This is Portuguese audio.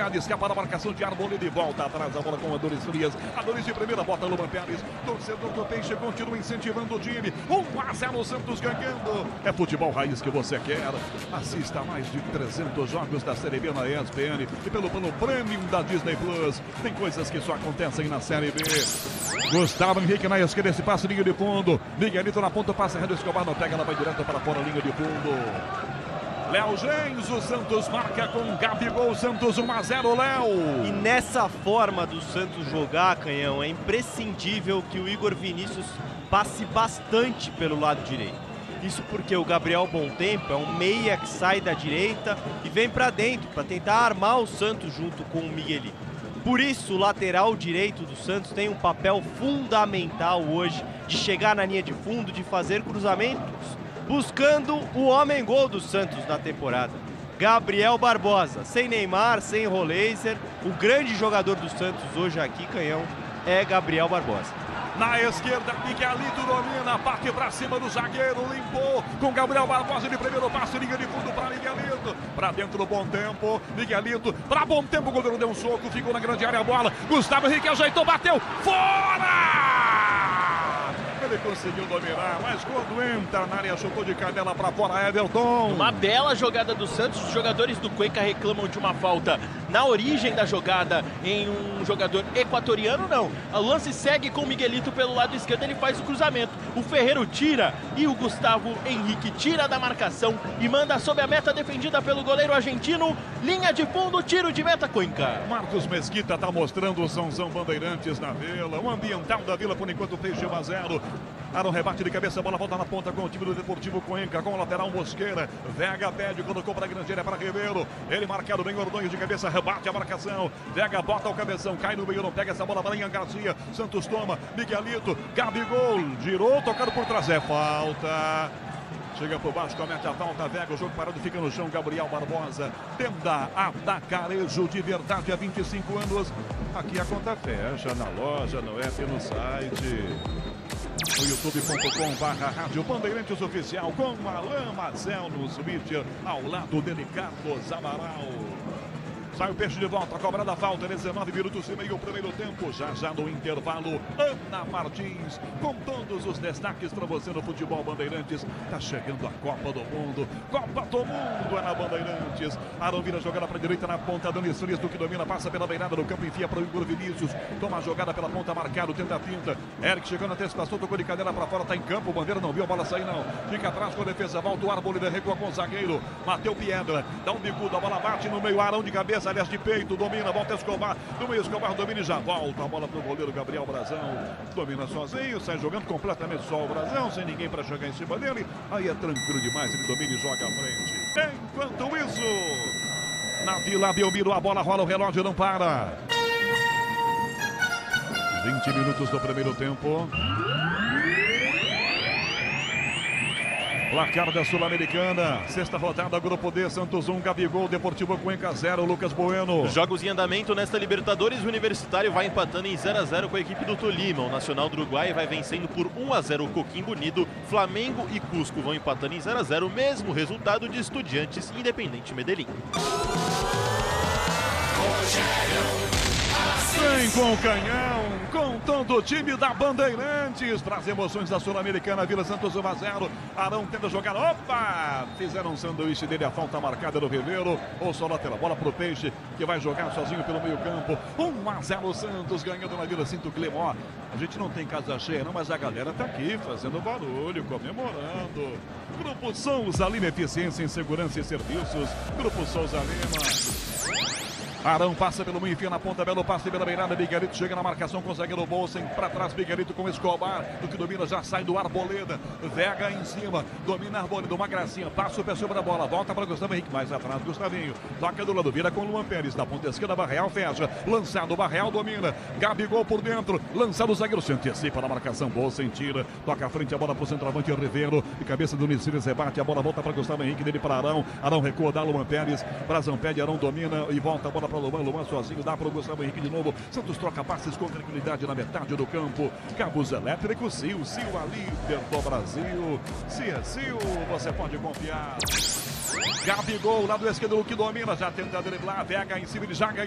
Pérez, escapa da marcação de Arboleda e volta atrás a bola com Adonis Frias. Adonis de primeira, bota Luan Pérez. Torcedor do Peixe continua incentivando o time. 1-0 Santos ganhando. É futebol raiz que você quer. Assista a mais de 300 jogos da Série B na ESPN e pelo plano Premium da Disney Plus. Tem coisas que só acontecem na Série B. Gustavo Henrique na esquerda, esse passe, linha de fundo. Miguelito na ponta, passa Redo Escobar, não pega, ela vai direto para fora, linha de fundo. Léo Gens, o Santos marca com Gabigol, Santos 1-0, Léo. E nessa forma do Santos jogar, Canhão, é imprescindível que o Igor Vinícius passe bastante pelo lado direito. Isso porque o Gabriel Bontempo é um meia que sai da direita e vem para dentro para tentar armar o Santos junto com o Miguelito. Por isso, o lateral direito do Santos tem um papel fundamental hoje de chegar na linha de fundo, de fazer cruzamentos, buscando o homem-gol do Santos na temporada. Gabriel Barbosa, sem Neymar, sem Roleiser, o grande jogador do Santos hoje aqui, Canhão, é Gabriel Barbosa. Na esquerda, Miguelito domina, parte pra cima do zagueiro, limpou com Gabriel Barbosa de primeiro passe, linha de fundo para Miguelito. Pra dentro do Bontempo, Miguelito, pra Bontempo, o goleiro deu um soco, ficou na grande área a bola. Gustavo Henrique ajeitou, bateu, fora! Ele conseguiu dominar, mas quando entra na área, chutou de canela para fora, Everton. Uma bela jogada do Santos, os jogadores do Cuenca reclamam de uma falta na origem da jogada em um jogador equatoriano, não. O lance segue com o Miguelito pelo lado esquerdo, ele faz o cruzamento. O Ferreiro tira e o Gustavo Henrique tira da marcação e manda sob a meta defendida pelo goleiro argentino. Linha de fundo, tiro de meta, Cuenca. Marcos Mesquita está mostrando o Sãozão Bandeirantes na Vila. O ambiental da Vila, por enquanto, fez 1-0. Arão rebate de cabeça, a bola volta na ponta com o time do Deportivo Cuenca, com o lateral Mosqueira. Vega pede, colocou para a grande área para Ribeiro. Ele marcado bem, Ordonho de cabeça, rebate a marcação. Vega bota o cabeção, cai no meio, não pega essa bola para Ian Garcia. Santos toma, Miguelito, Gabigol, girou, tocado por trás, é falta. Chega por baixo, comete a falta, Vega, o jogo parado, fica no chão, Gabriel Barbosa. Tenda Atacarejo de verdade há 25 anos. Aqui a conta fecha, na loja, no app, no site. No youtube.com/rádio Bandeirantes Oficial, com Alain Mazel no Switch, ao lado dele Carlos Amaral. Sai o Peixe de volta, cobrada a falta, 19 minutos e meio, o primeiro tempo, já no intervalo. Ana Martins, com todos os destaques para você no futebol Bandeirantes. Tá chegando a Copa do Mundo, Copa do Mundo é na Bandeirantes. Arão vira jogada para a direita na ponta, Adonis Frias, do que domina, passa pela beirada do campo, enfia para o Igor Vinícius. Toma a jogada pela ponta, marcado, tenta a finta. Eric chegando na antecipação, tocou de cadeira para fora, tá em campo, o Bandeira não viu a bola sair não. Fica atrás com a defesa, volta o Arboleda, recua com o zagueiro. Mateu Piedra, dá um bicudo, a bola bate no meio, Arão de cabeça, aliás de peito, domina, volta Escobar, no meio Escobar domina e já volta a bola pro goleiro Gabriel Brazão, domina sozinho, sai jogando completamente só o Brazão, sem ninguém para chegar em cima dele, aí é tranquilo demais, ele domina e joga à frente. Enquanto isso, na Vila Belmiro a bola rola, o relógio não para. 20 minutos do primeiro tempo. Placar da Sul-Americana, sexta rodada, Grupo D, Santos 1, Gabigol, Deportivo Cuenca 0, Lucas Bueno. Jogos em andamento nesta Libertadores, o Universitário vai empatando em 0-0 com a equipe do Tolima. O Nacional do Uruguai vai vencendo por 1-0 o Coquimbo Unido. Flamengo e Cusco vão empatando em 0-0, mesmo resultado de Estudiantes e Independente Medellín. Vem com o canhão, com todo o time da Bandeirantes, para as emoções da Sul-Americana, Vila Santos 1-0, Arão tenta jogar, opa, fizeram um sanduíche dele, a falta marcada no Ribeiro, ou só lateral, bola pro Peixe, que vai jogar sozinho pelo meio campo, 1-0 Santos, ganhando na Vila Cinto Clima, ó, a gente não tem casa cheia não, mas a galera tá aqui, fazendo barulho, comemorando. Grupo Souza Lima, eficiência em segurança e serviços, Grupo Souza Lima. Arão passa pelo meio, enfia na ponta, belo passe pela beirada, Miguelito chega na marcação com o zagueiro Bolsen, para trás Miguelito com Escobar, do que domina já sai do Arboleda, Vega em cima, domina Arboleda, uma gracinha, passa o pé sobre a bola, volta para Gustavo Henrique, mais atrás Gustavinho, toca do lado, vira com Luan Pérez, na ponta esquerda, Barreal fecha, lançado, Barreal domina, Gabigol por dentro, lançado o zagueiro, se antecipa na marcação, Bolsen tira, toca à frente a bola para o centroavante Ribeiro, de cabeça do Nicílias, rebate, a bola volta para Gustavo Henrique, dele para Arão, Arão recua, dá Luan Pérez, Brazão pede, Arão domina e volta a bola para Luan sozinho, dá para o Gustavo Henrique de novo. Santos troca passes com tranquilidade na metade do campo. Cabos elétricos, Sil, a líder do Brasil. Se é Sil, você pode confiar. Gabigol, lado esquerdo, que domina, já tenta driblar, Vega em cima, ele já ganha.